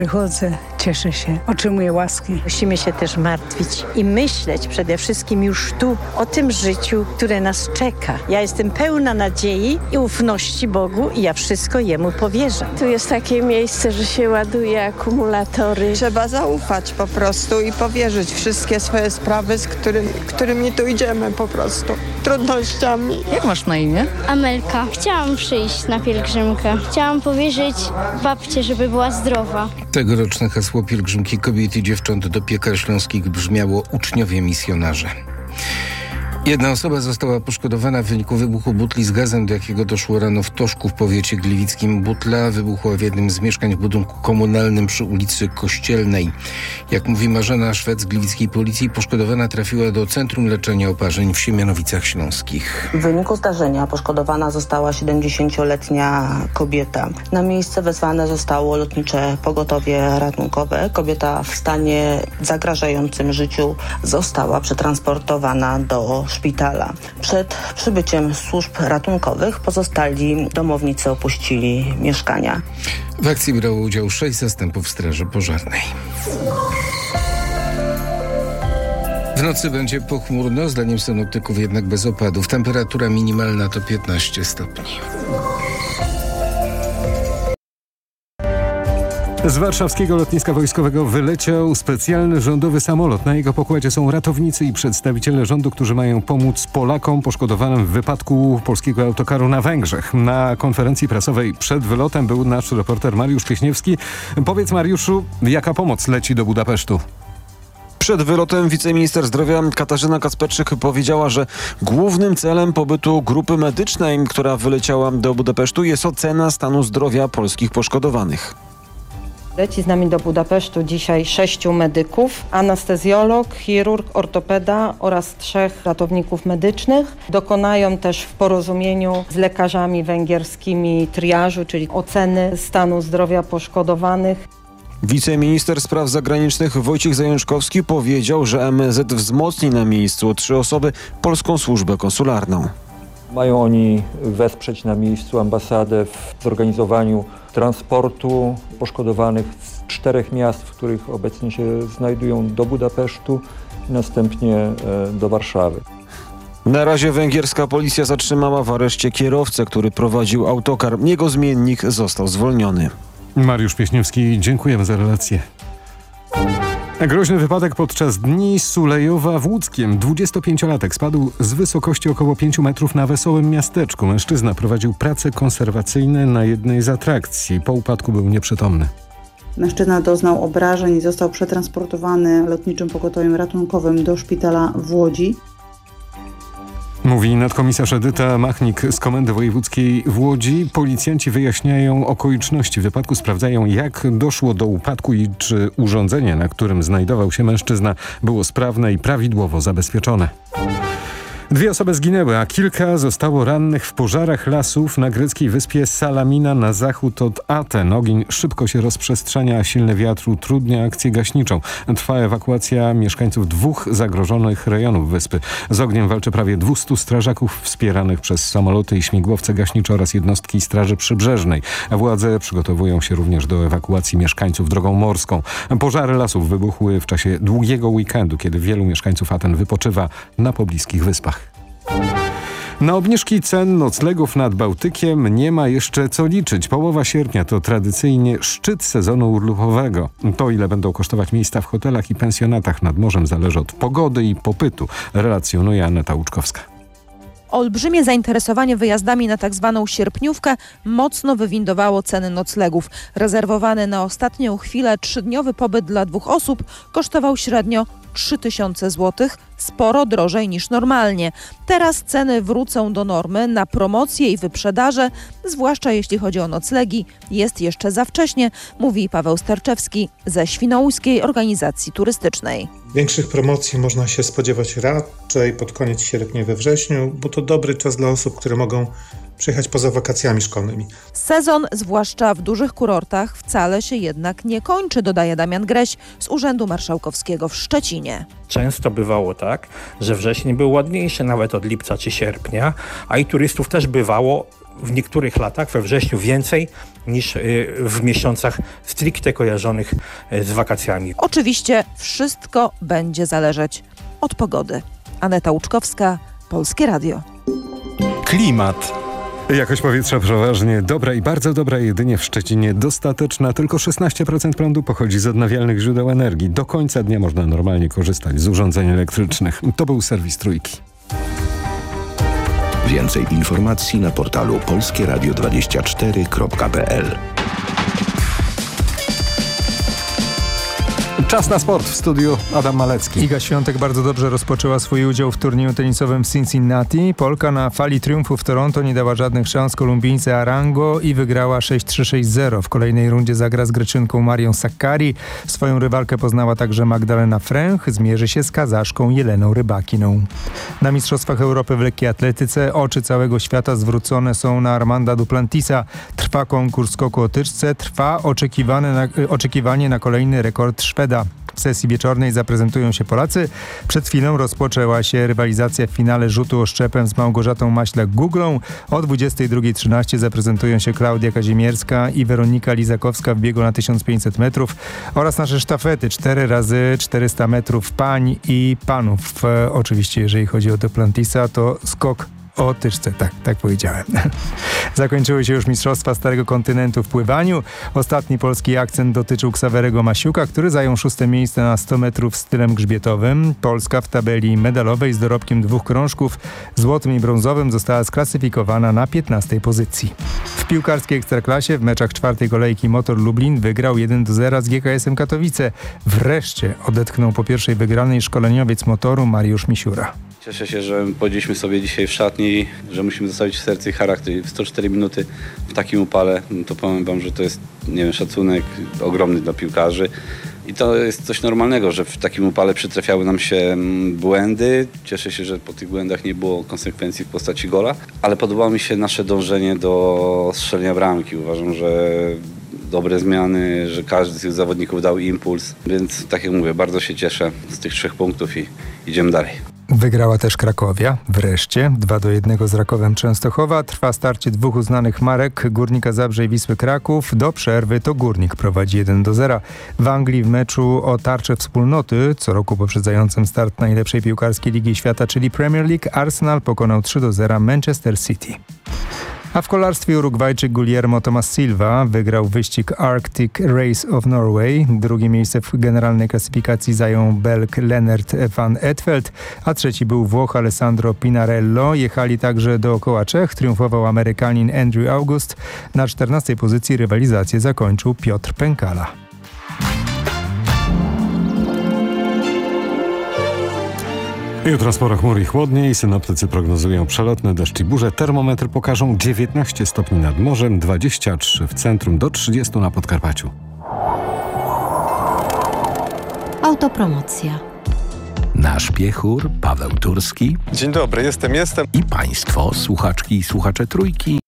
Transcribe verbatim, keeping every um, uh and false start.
Wychodzę, cieszę się, otrzymuję łaski. Musimy się też martwić i myśleć przede wszystkim już tu o tym życiu, które nas czeka. Ja jestem pełna nadziei i ufności Bogu i ja wszystko Jemu powierzam. Tu jest takie miejsce, że się ładuje akumulatory. Trzeba zaufać po prostu i powierzyć wszystkie swoje sprawy, z którymi, którymi tu idziemy po prostu. Trudnościami. Jak masz na imię? Amelka. Chciałam przyjść na pielgrzymkę. Chciałam powierzyć babcie, żeby była zdrowa. Tegoroczne hasło pielgrzymki kobiet i dziewcząt do Piekar Śląskich brzmiało: uczniowie misjonarze. Jedna osoba została poszkodowana w wyniku wybuchu butli z gazem, do jakiego doszło rano w Toszku w powiecie gliwickim. Butla wybuchła w jednym z mieszkań w budynku komunalnym przy ulicy Kościelnej. Jak mówi Marzena Szwed z gliwickiej policji, poszkodowana trafiła do Centrum Leczenia Oparzeń w Siemianowicach Śląskich. W wyniku zdarzenia poszkodowana została siedemdziesięcioletnia kobieta. Na miejsce wezwane zostało lotnicze pogotowie ratunkowe. Kobieta w stanie zagrażającym życiu została przetransportowana do szpitala. Przed przybyciem służb ratunkowych pozostali domownicy opuścili mieszkania. W akcji brało udział sześć zastępów straży pożarnej. W nocy będzie pochmurno, zdaniem synoptyków jednak bez opadów. Temperatura minimalna to piętnaście stopni. Z warszawskiego lotniska wojskowego wyleciał specjalny rządowy samolot. Na jego pokładzie są ratownicy i przedstawiciele rządu, którzy mają pomóc Polakom poszkodowanym w wypadku polskiego autokaru na Węgrzech. Na konferencji prasowej przed wylotem był nasz reporter Mariusz Pieśniewski. Powiedz, Mariuszu, jaka pomoc leci do Budapesztu? Przed wylotem wiceminister zdrowia Katarzyna Kacperczyk powiedziała, że głównym celem pobytu grupy medycznej, która wyleciała do Budapesztu, jest ocena stanu zdrowia polskich poszkodowanych. Leci z nami do Budapesztu dzisiaj sześciu medyków, anestezjolog, chirurg, ortopeda oraz trzech ratowników medycznych. Dokonają też w porozumieniu z lekarzami węgierskimi triażu, czyli oceny stanu zdrowia poszkodowanych. Wiceminister spraw zagranicznych Wojciech Zajączkowski powiedział, że M S Z wzmocni na miejscu o trzy osoby polską służbę konsularną. Mają oni wesprzeć na miejscu ambasadę w zorganizowaniu transportu poszkodowanych z czterech miast, w których obecnie się znajdują, do Budapesztu i następnie do Warszawy. Na razie węgierska policja zatrzymała w areszcie kierowcę, który prowadził autokar. Jego zmiennik został zwolniony. Mariusz Pieśniewski, dziękujemy za relację. Groźny wypadek podczas Dni Sulejowa w Łódzkiem. dwudziestopięciolatek spadł z wysokości około pięciu metrów na Wesołym Miasteczku. Mężczyzna prowadził prace konserwacyjne na jednej z atrakcji. Po upadku był nieprzytomny. Mężczyzna doznał obrażeń i został przetransportowany lotniczym pogotowiem ratunkowym do szpitala w Łodzi. Mówi nadkomisarz Edyta Machnik z Komendy Wojewódzkiej w Łodzi. Policjanci wyjaśniają okoliczności wypadku, sprawdzają, jak doszło do upadku i czy urządzenie, na którym znajdował się mężczyzna, było sprawne i prawidłowo zabezpieczone. Dwie osoby zginęły, a kilka zostało rannych w pożarach lasów na greckiej wyspie Salamina na zachód od Aten. Ogień szybko się rozprzestrzenia, a silny wiatr utrudnia akcję gaśniczą. Trwa ewakuacja mieszkańców dwóch zagrożonych rejonów wyspy. Z ogniem walczy prawie dwieście strażaków wspieranych przez samoloty i śmigłowce gaśnicze oraz jednostki Straży Przybrzeżnej. Władze przygotowują się również do ewakuacji mieszkańców drogą morską. Pożary lasów wybuchły w czasie długiego weekendu, kiedy wielu mieszkańców Aten wypoczywa na pobliskich wyspach. Na obniżki cen noclegów nad Bałtykiem nie ma jeszcze co liczyć. Połowa sierpnia to tradycyjnie szczyt sezonu urlopowego. To, ile będą kosztować miejsca w hotelach i pensjonatach nad morzem, zależy od pogody i popytu, relacjonuje Aneta Łuczkowska. Olbrzymie zainteresowanie wyjazdami na tak zwaną sierpniówkę mocno wywindowało ceny noclegów. Rezerwowany na ostatnią chwilę trzydniowy pobyt dla dwóch osób kosztował średnio trzy tysiące złotych, sporo drożej niż normalnie. Teraz ceny wrócą do normy. Na promocje i wyprzedaże, zwłaszcza jeśli chodzi o noclegi, jest jeszcze za wcześnie, mówi Paweł Sterczewski ze Świnoujskiej Organizacji Turystycznej. Większych promocji można się spodziewać raczej pod koniec sierpnia, we wrześniu, bo to dobry czas dla osób, które mogą przyjechać poza wakacjami szkolnymi. Sezon, zwłaszcza w dużych kurortach, wcale się jednak nie kończy, dodaje Damian Greś z Urzędu Marszałkowskiego w Szczecinie. Często bywało tak, że wrzesień był ładniejszy nawet od lipca czy sierpnia, a i turystów też bywało w niektórych latach, we wrześniu więcej niż w miesiącach stricte kojarzonych z wakacjami. Oczywiście wszystko będzie zależeć od pogody. Aneta Łuczkowska, Polskie Radio. Klimat. Jakość powietrza przeważnie dobra i bardzo dobra, jedynie w Szczecinie dostateczna. Tylko szesnaście procent prądu pochodzi z odnawialnych źródeł energii. Do końca dnia można normalnie korzystać z urządzeń elektrycznych. To był serwis Trójki. Więcej informacji na portalu polskie radio dwadzieścia cztery kropka p l. Czas na sport w studiu Adam Malecki. Iga Świątek bardzo dobrze rozpoczęła swój udział w turnieju tenisowym w Cincinnati. Polka na fali triumfu w Toronto nie dała żadnych szans Kolumbijce Arango i wygrała sześć trzy sześć zero. W kolejnej rundzie zagra z Greczynką Marią Sakkari. Swoją rywalkę poznała także Magdalena Fręch. Zmierzy się z Kazaszką Jeleną Rybakiną. Na Mistrzostwach Europy w lekkiej atletyce oczy całego świata zwrócone są na Armanda Duplantisa. Trwa konkurs skoku o tyczce, trwa oczekiwane na, oczekiwanie na kolejny rekord Szweda. W sesji wieczornej zaprezentują się Polacy. Przed chwilą rozpoczęła się rywalizacja w finale rzutu oszczepem z Małgorzatą Maślak-Guglą. O dwudziestej drugiej trzynaście zaprezentują się Klaudia Kazimierska i Weronika Lizakowska w biegu na tysiąc pięćset metrów oraz nasze sztafety cztery razy czterysta metrów pań i panów. E, oczywiście jeżeli chodzi o Duplantisa, to skok o tyczce, tak, tak powiedziałem. Zakończyły się już Mistrzostwa Starego Kontynentu w pływaniu. Ostatni polski akcent dotyczył Ksawerego Masiuka, który zajął szóste miejsce na sto metrów stylem grzbietowym. Polska w tabeli medalowej z dorobkiem dwóch krążków, złotym i brązowym, została sklasyfikowana na piętnastej pozycji. W piłkarskiej Ekstraklasie w meczach czwartej kolejki Motor Lublin wygrał jeden do zera z G K S-em Katowice. Wreszcie odetchnął po pierwszej wygranej szkoleniowiec Motoru Mariusz Misiura. Cieszę się, że powiedzieliśmy sobie dzisiaj w szatni, że musimy zostawić serce i charakter. W sto cztery minuty w takim upale, no to powiem wam, że to jest, nie wiem, szacunek ogromny dla piłkarzy. I to jest coś normalnego, że w takim upale przytrafiały nam się błędy. Cieszę się, że po tych błędach nie było konsekwencji w postaci gola, ale podobało mi się nasze dążenie do strzelenia bramki. Uważam, że dobre zmiany, że każdy z tych zawodników dał impuls, więc tak jak mówię, bardzo się cieszę z tych trzech punktów i idziemy dalej. Wygrała też Krakowia, wreszcie, dwa do jednego z Rakowem Częstochowa. Trwa starcie dwóch uznanych marek, Górnika Zabrze i Wisły Kraków. Do przerwy to Górnik prowadzi jeden do zera. W Anglii w meczu o tarczę wspólnoty, co roku poprzedzającym start najlepszej piłkarskiej Ligi Świata, czyli Premier League, Arsenal pokonał trzy do zera Manchester City. A w kolarstwie Urugwajczyk Guillermo Tomas Silva wygrał wyścig Arctic Race of Norway. Drugie miejsce w generalnej klasyfikacji zajął Belg Lennart van Etveld, a trzeci był Włoch Alessandro Pinarello. Jechali także dookoła Czech. Triumfował Amerykanin Andrew August. Na czternastej pozycji rywalizację zakończył Piotr Pękala. Jutro sporo chmur i chłodniej. Synoptycy prognozują przelotne deszcz i burze. Termometry pokażą dziewiętnaście stopni nad morzem, dwadzieścia trzy w centrum, do trzydziestu na Podkarpaciu. Autopromocja. Nasz piechur Paweł Turski. Dzień dobry, jestem, jestem. I państwo, słuchaczki i słuchacze Trójki.